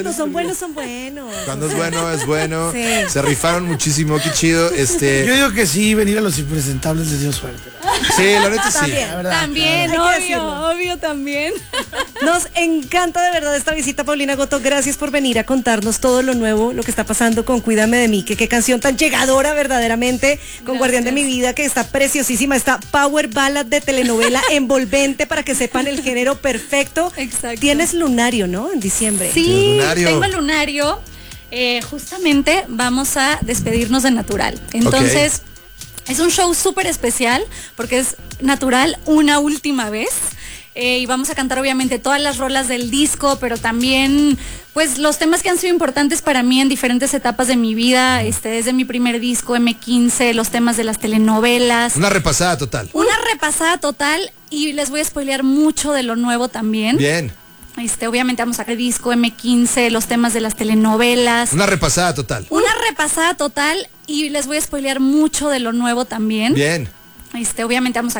cuando son buenos, son buenos. Cuando es bueno, es bueno. Sí. Se rifaron muchísimo, qué chido. Yo digo que sí, venir a los impresentables les dio suerte. Sí, la neta sí. También, La verdad, También, claro. Hay que decirlo. obvio también. Nos encanta de verdad esta visita, Paulina Goto. Gracias por venir a contarnos todo lo nuevo, lo que está pasando con Cuídame de mí. Que qué canción tan llegadora verdaderamente, con Gracias. Guardián de mi vida, que está preciosísima. Esta power ballad de telenovela envolvente para que sepan el género perfecto. Exacto. Tienes Lunario, ¿no? En diciembre. Sí, Lunario. tengo el lunario. Justamente vamos a despedirnos de Natural. Entonces, es un show súper especial porque es Natural una última vez. Y vamos a cantar obviamente todas las rolas del disco, pero también pues los temas que han sido importantes para mí en diferentes etapas de mi vida, desde mi primer disco, M15, los temas de las telenovelas. Una repasada total. Una repasada total y les voy a spoilear mucho de lo nuevo también. Bien. Obviamente vamos a sacar disco, M15, los temas de las telenovelas. Una repasada total. Una repasada total y les voy a spoilear mucho de lo nuevo también. Bien. Obviamente vamos a